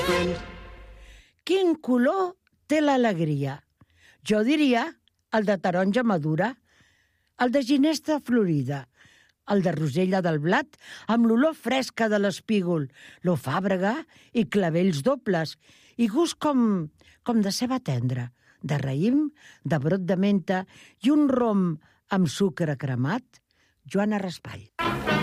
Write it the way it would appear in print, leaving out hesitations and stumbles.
friend. Quin color té l'alegria? Jo diria el de taronja madura, el de ginesta florida, el de rosella del blat amb l'olor fresca de l'espígol, l'ofàbrega i clavells dobles, i gust com de ceba tendra, de raïm, de brot de menta i un rom amb sucre cremat. Joana Raspall.